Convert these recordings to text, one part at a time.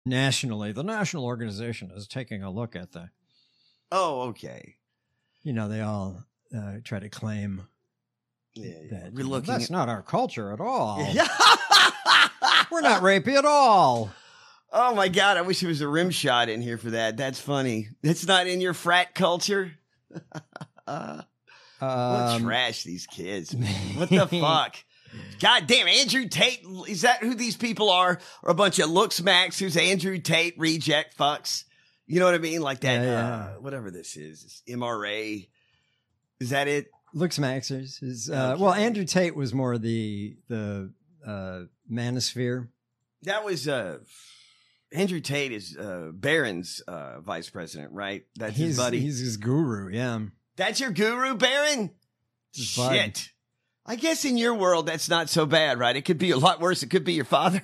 nationally, the national organization is taking a look at the. Oh, okay. You know, they all try to claim that we're looking. That's not our culture at all. We're not rapey at all. Oh my God! I wish there was a rim shot in here for that. That's funny. It's not in your frat culture. What trash these kids. What the fuck? God damn, Andrew Tate. Is that who these people are? Or a bunch of looks-macks who's Andrew Tate reject fucks? You know what I mean? Like that, whatever this is. MRA. Is that it? Looks-maxers is, Okay. well, Andrew Tate was more the manosphere. That was, Andrew Tate is Barron's vice president, right? That's his buddy. He's his guru, yeah. That's your guru, Barron? Shit. I guess in your world, that's not so bad, right? It could be a lot worse. It could be your father.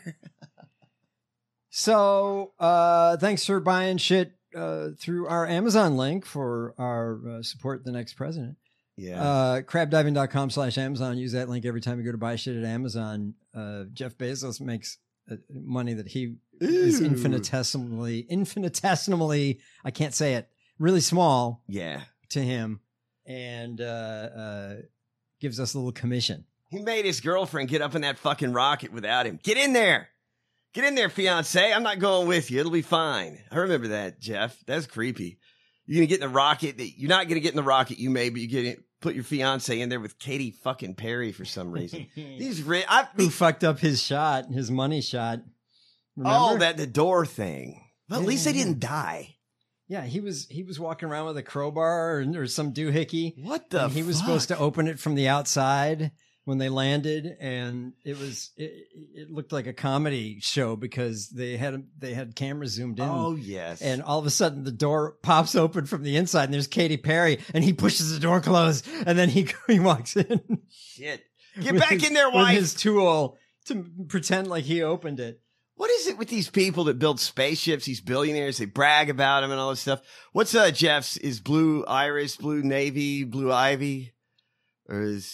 So, thanks for buying shit through our Amazon link for our support the next president. Yeah. Crabdiving.com/Amazon. Use that link every time you go to buy shit at Amazon. Jeff Bezos makes money that he is infinitesimally, I can't say it, really small. Yeah. To him, and gives us a little commission. He made his girlfriend get up in that fucking rocket without him. Get in there. Get in there, fiance. I'm not going with you. It'll be fine. I remember that, Jeff. That's creepy. You're going to get in the rocket. You're not going to get in the rocket, you may, but you put your fiance in there with Katy fucking Perry for some reason. Who fucked up his shot, his money shot. Remember? Oh, the door thing. Well, at least they didn't die. Yeah, he was walking around with a crowbar or some doohickey. What the? He was supposed to open it from the outside when they landed, and it looked like a comedy show because they had cameras zoomed in. Oh yes. And all of a sudden the door pops open from the inside, and there's Katy Perry, and he pushes the door closed, and then he walks in. Shit! Get back in there, wife. With his tool to pretend like he opened it. What is it with these people that build spaceships, these billionaires? They brag about them and all this stuff. What's Jeff's? Is Blue Iris, Blue Navy, Blue Ivy? Or is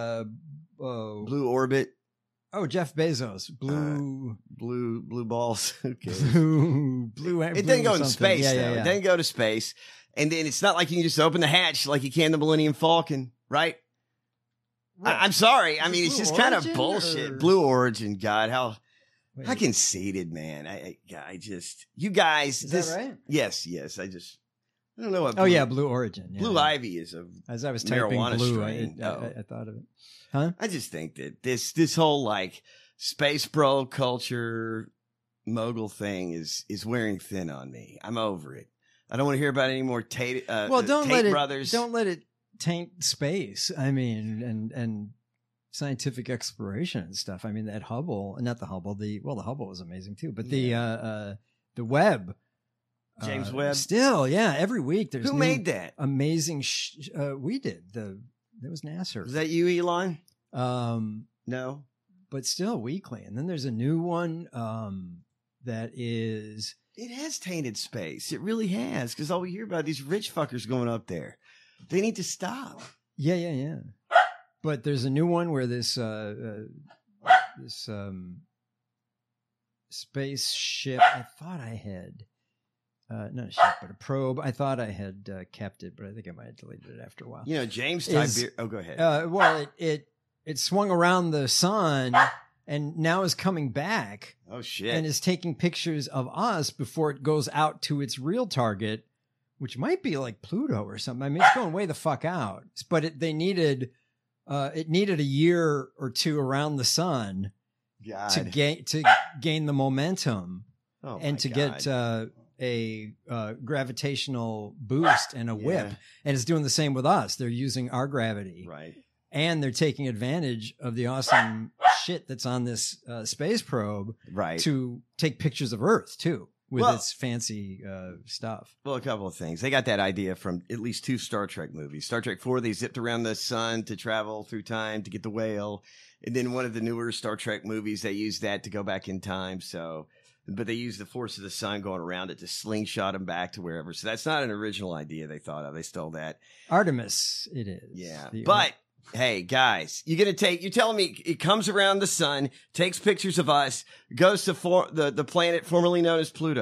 Blue Orbit? Oh, Jeff Bezos. Blue balls. Okay. Blue. It didn't go in space, though. Yeah. It didn't go to space. And then it's not like you can just open the hatch like you can the Millennium Falcon, right? I'm sorry. I mean, it's just kind of bullshit. Blue Origin, God, how... Wait. How conceited, man. I just, you guys. Is that right? Yes. I don't know what. Blue Origin. Yeah. Blue Ivy is as I was typing blue, I thought of it. Huh? I just think that this whole like space bro culture mogul thing is wearing thin on me. I'm over it. I don't want to hear about any more Tate. Tate brothers. Don't let it taint space. I mean, and scientific exploration and stuff. I mean, that Hubble, not the Hubble, the Hubble was amazing too, but the Webb, James Webb, still, every week there's who made that amazing. We did that was NASA. Was that you, Elon? No, but still weekly, and then there's a new one that is. It has tainted space. It really has, because all we hear about these rich fuckers going up there. They need to stop. Yeah. But there's a new one where this spaceship, I thought I had, not a ship, but a probe. I thought I had kept it, but I think I might have deleted it after a while. You know, James Tiberius. Oh, go ahead. Well, it swung around the sun and now is coming back. Oh, shit. And is taking pictures of us before it goes out to its real target, which might be like Pluto or something. I mean, it's going way the fuck out. But it needed a year or two around the sun to gain the momentum and to get a gravitational boost and a whip. And it's doing the same with us. They're using our gravity. Right. And they're taking advantage of the awesome shit that's on this space probe to take pictures of Earth, too. With its fancy stuff. Well, a couple of things. They got that idea from at least 2 Star Trek movies. Star Trek 4, they zipped around the sun to travel through time to get the whale. And then one of the newer Star Trek movies, they used that to go back in time. But they used the force of the sun going around it to slingshot them back to wherever. So that's not an original idea they thought of. They stole that. Artemis, it is. Yeah. Hey, guys, you're telling me it comes around the sun, takes pictures of us, goes to the planet formerly known as Pluto.